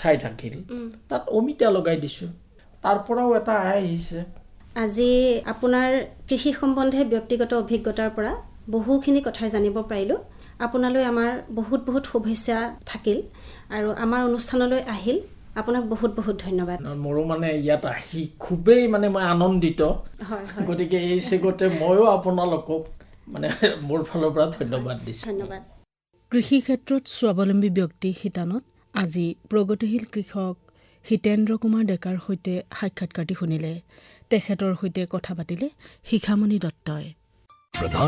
ঠাই থাকিল তাত অমিতা লগাই দিছোঁ তাৰ পৰাও এটা আয় আহিছে আজি আপোনাৰ কৃষি সম্বন্ধে ব্যক্তিগত অভিজ্ঞতাৰ পৰা বহুখিনি কথাই জানিব পাৰিলোঁ আপোনালৈ আমাৰ বহুত বহুত শুভেচ্ছা থাকিল আৰু আমাৰ অনুষ্ঠানলৈ আহিল আপোনাক বহুত বহুত ধন্যবাদ মোৰো মানে ইয়াত আহি খুবেই মানে মই আনন্দিত গতিকে এই চেগতে ময়ো আপোনালোকক মানে মোৰ ফালৰ পৰা ধন্যবাদ দিছোঁ ধন্যবাদ কৃষি ক্ষেত্ৰত স্বাৱলম্বী ব্যক্তি শিতানত আজি প্ৰগতিশীল কৃষক হিতেন্দ্ৰ কুমাৰ ডেকাৰ সৈতে সাক্ষাৎকাৰটি শুনিলে তেখেতৰ সৈতে কথা পাতিলে শিখামণি দত্তই